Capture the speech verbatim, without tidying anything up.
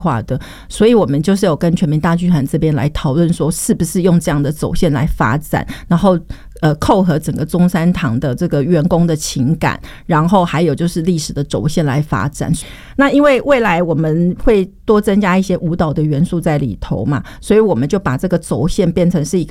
化的，所以我们就是有跟全民大剧团这边来讨论说是不是用这样的走线来发展，然后呃扣合整个中山堂的这个员工的情感，然后还有就是历史的轴线来发展。那因为未来我们会多增加一些舞蹈的元素在里头嘛，所以我们就把这个轴线变成是一个